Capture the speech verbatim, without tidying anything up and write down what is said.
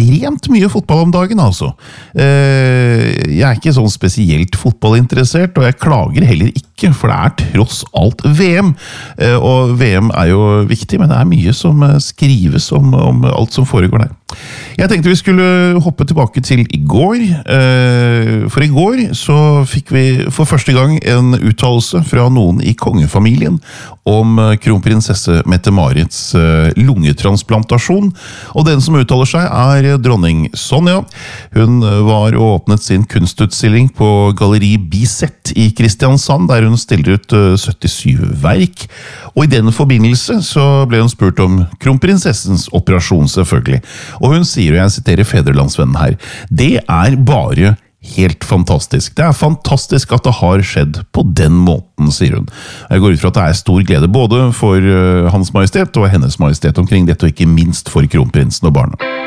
ekstremt mye fotball om dagen, altså. Jeg er ikke sånn spesielt fotballinteressert, og jeg klager heller ikke, for det er tross alt V M. Og V M er jo viktig, men det er mye som skrives om, om alt som foregår der. Jeg tenkte vi skulle hoppe tilbake til i går, for i går så fikk vi for første gang en uttalelse fra noen i kongefamilien om kronprinsesse Mette-Marits lungetransplantasjon, og den som uttaler seg er dronning Sonja. Hun var og åpnet sin kunstutstilling på Galleri Biset i Kristiansand, der hun stiller ut syttisju verk, og i den forbindelse så ble hun spurt om kronprinsessens operasjon selvfølgelig. Og hun sier, og jeg siterer Fedrelandsvennen her, det er bare helt fantastisk. Det er fantastisk at det har skjedd på den måten, sier hun. Jeg går ut fra at det er stor glede både for Hans Majestet og Hennes Majestet omkring dette, og ikke minst for kronprinsen og barna.